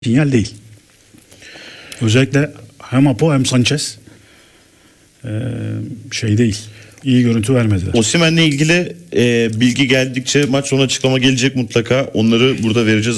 sinyal değil. Özellikle hem Apo hem Sanchez şey değil. İyi görüntü vermediler. Osimhen'le ilgili bilgi geldikçe maç sonu açıklama gelecek mutlaka. Onları burada vereceğiz.